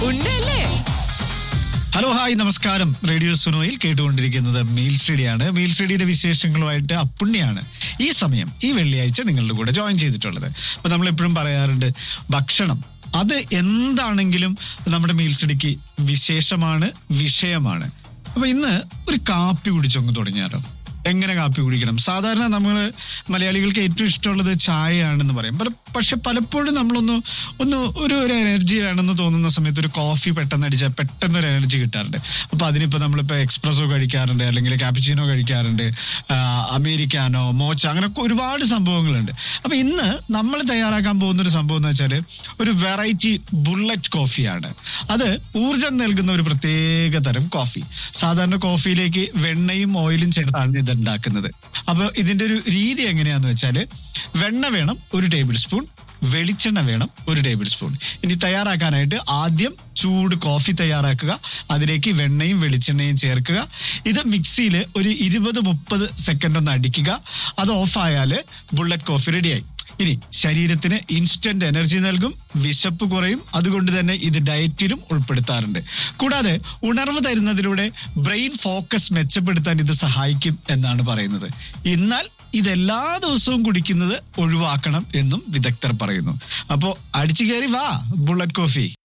ഉണ്ടല്ലേ? Hello hi നമസ്കാരം. Radio സുനോയിൽ കേട്ടുകൊണ്ടിരിക്കുന്നത് മീൽ സ്റ്റഡിയാണ്. മീൽ സ്റ്റഡിയുടെ വിശേഷങ്ങളുമായിട്ട് അപ്പുണ്ണിയാണ് ഈ സമയം ഈ വെള്ളിയാഴ്ച നിങ്ങളുടെ കൂടെ ജോയിൻ ചെയ്തിട്ടുള്ളത്. അപ്പൊ നമ്മൾ എപ്പോഴും പറയാറുണ്ട്, ഭക്ഷണം അത് എന്താണെങ്കിലും നമ്മുടെ മീൽ സ്റ്റഡിക്ക് വിശേഷമാണ്, വിഷയമാണ്. അപ്പൊ ഇന്ന് ഒരു കാപ്പി കുടിച്ചൊന്ന് തുടങ്ങിയാലോ? എങ്ങനെ കാപ്പി കുടിക്കണം? സാധാരണ നമ്മൾ മലയാളികൾക്ക് ഏറ്റവും ഇഷ്ടമുള്ളത് ചായയാണെന്ന് പറയും. പക്ഷെ പലപ്പോഴും നമ്മളൊന്ന് ഒരു എനർജി വേണമെന്ന് തോന്നുന്ന സമയത്ത് ഒരു കോഫി പെട്ടെന്ന് അടിച്ചാൽ പെട്ടെന്ന് ഒരു എനർജി കിട്ടാറുണ്ട്. അപ്പൊ അതിനിപ്പോ നമ്മളിപ്പോ എക്സ്പ്രസോ കഴിക്കാറുണ്ട്, അല്ലെങ്കിൽ കാപ്പിച്ചിനോ കഴിക്കാറുണ്ട്, അമേരിക്കാനോ, മോച്ച, അങ്ങനെ ഒരുപാട് സംഭവങ്ങളുണ്ട്. അപ്പൊ ഇന്ന് നമ്മൾ തയ്യാറാക്കാൻ പോകുന്ന ഒരു സംഭവം എന്ന് വെച്ചാൽ ഒരു വെറൈറ്റി ബുള്ളറ്റ് കോഫിയാണ്. അത് ഊർജം നൽകുന്ന ഒരു പ്രത്യേക തരം കോഫി. സാധാരണ കോഫിയിലേക്ക് വെണ്ണയും ഓയിലും ചേർത്താണ് ഇത് ഉണ്ടാക്കുന്നത്. അപ്പൊ ഇതിന്റെ ഒരു രീതി എങ്ങനെയാന്ന് വെച്ചാല്, വെണ്ണ വേണം 1 ടേബിൾ സ്പൂൺ, വെളിച്ചെണ്ണ വേണം 1 ടേബിൾ സ്പൂൺ. ഇനി തയ്യാറാക്കാനായിട്ട് ആദ്യം ചൂട് കോഫി തയ്യാറാക്കുക, അതിലേക്ക് വെണ്ണയും വെളിച്ചെണ്ണയും ചേർക്കുക. ഇത് മിക്സിയിൽ ഒരു 20-30 സെക്കൻഡ് ഒന്ന് അടിക്കുക. അത് ഓഫായാല് ബുള്ളറ്റ് കോഫി റെഡിയായി. ഇനി ശരീരത്തിന് ഇൻസ്റ്റന്റ് എനർജി നൽകും, വിശപ്പ് കുറയും. അതുകൊണ്ട് തന്നെ ഇത് ഡയറ്റിലും ഉൾപ്പെടുത്താറുണ്ട്. കൂടാതെ ഉണർവ് തരുന്നതിലൂടെ ബ്രെയിൻ ഫോക്കസ് മെച്ചപ്പെടുത്താൻ ഇത് സഹായിക്കും എന്നാണ് പറയുന്നത്. എന്നാൽ ഇതെല്ലാ ദിവസവും കുടിക്കുന്നത് ഒഴിവാക്കണം എന്നും വിദഗ്ധർ പറയുന്നു. അപ്പോ അടിച്ചു കയറി വാ ബുള്ളറ്റ് കോഫി.